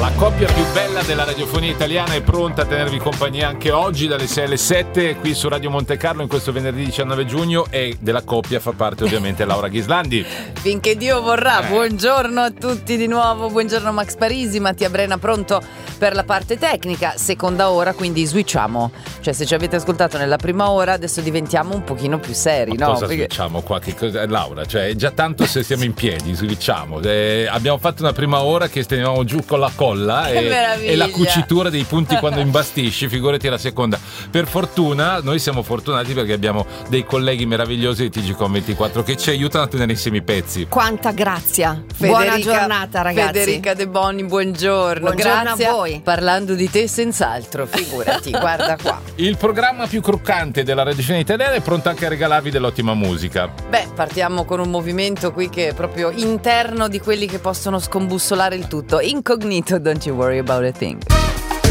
La coppia più bella della radiofonia italiana è pronta a tenervi compagnia anche oggi dalle 6 alle 7 qui su Radio Monte Carlo in questo venerdì 19 giugno e della coppia fa parte ovviamente Laura Ghislandi. Finché Dio vorrà. Buongiorno a tutti di nuovo, buongiorno Max Parisi, Mattia Brena pronto per la parte tecnica, seconda ora, quindi switchiamo. Cioè se ci avete ascoltato nella prima ora adesso diventiamo un pochino più seri, ma no? Cosa switchiamo qua? Che cosa, Laura, cioè già tanto se siamo in piedi, switchiamo. Abbiamo fatto una prima ora che stenevamo giù con la colla e la cucitura dei punti quando imbastisci, figurati la seconda. Per fortuna, noi siamo fortunati perché abbiamo dei colleghi meravigliosi di TGCOM24 che ci aiutano a tenere insieme i pezzi. Quanta grazia. Buona giornata ragazzi. Federica De Boni, buongiorno. Buongiorno Grazie a voi. Parlando di te senz'altro, figurati, guarda qua. Il programma più croccante della radiofonia italiana è pronto anche a regalarvi dell'ottima musica. Beh, partiamo con un movimento qui che è proprio interno di quelli che possono scombussolare il tutto. Incognito, don't you worry about a thing.